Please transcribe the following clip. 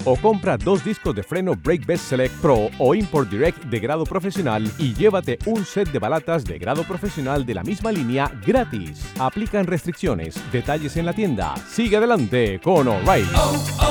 O compra 2 discos de freno Brake Best Select Pro o Import Direct de grado profesional y llévate un set de balatas de grado profesional de la misma línea gratis. Aplican restricciones. Detalles en la tienda. Sigue adelante con O'Reilly.